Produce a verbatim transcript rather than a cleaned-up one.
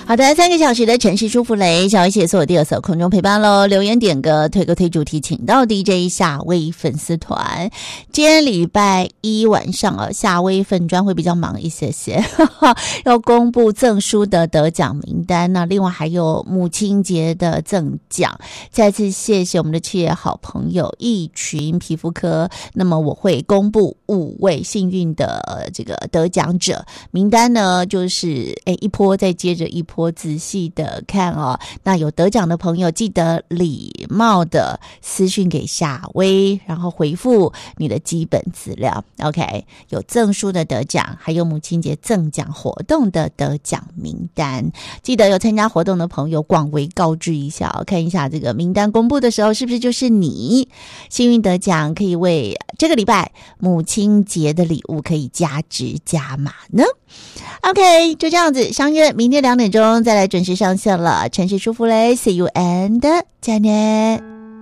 好的，三个小时的城市舒服雷，小一写所有第二首空中陪伴咯，留言点歌推歌推主题，请到 D J 夏威粉丝团。今天礼拜一晚上啊，夏威粉专会比较忙一些些，呵呵，要公布赠书的得奖名单，那另外还有母亲节的赠奖。再次谢谢我们的企业好朋友益群皮肤科，那么我会公布五位幸运的这个得奖者名单呢，就是诶一波再接着一波，仔细的看哦。那有得奖的朋友记得礼貌的私讯给夏薇，然后回复你的基本资料。 OK， 有赠书的得奖，还有母亲节赠奖活动的得奖名单，记得有参加活动的朋友广为告知一下哦，看一下这个名单公布的时候是不是就是你幸运得奖，可以为这个礼拜母亲节的礼物可以加值加码呢。 OK， 就这样子相约明天两点钟再来准时上线了，城市舒服嘞 See you and 再见。